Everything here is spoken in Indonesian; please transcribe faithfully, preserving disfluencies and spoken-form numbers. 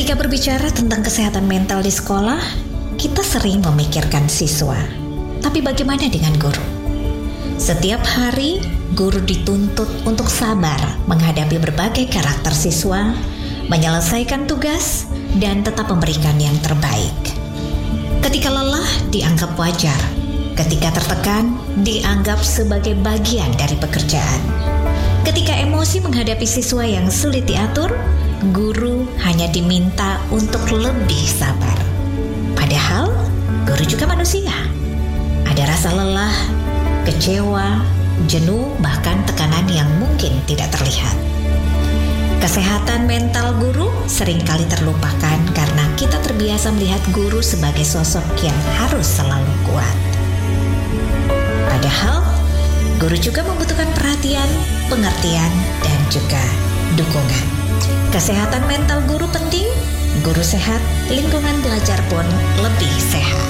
Ketika berbicara tentang kesehatan mental di sekolah, kita sering memikirkan siswa. Tapi bagaimana dengan guru? Setiap hari, guru dituntut untuk sabar menghadapi berbagai karakter siswa, menyelesaikan tugas, dan tetap memberikan yang terbaik. Ketika lelah, dianggap wajar. Ketika tertekan, dianggap sebagai bagian dari pekerjaan. Ketika emosi menghadapi siswa yang sulit diatur, guru hanya diminta untuk lebih sabar. Padahal, guru juga manusia. Ada rasa lelah, kecewa, jenuh, bahkan tekanan yang mungkin tidak terlihat. Kesehatan mental guru seringkali terlupakan karena kita terbiasa melihat guru sebagai sosok yang harus selalu kuat. Padahal, guru juga membutuhkan perhatian, pengertian, dan juga dukungan. Kesehatan mental guru penting, guru sehat, lingkungan belajar pun lebih sehat.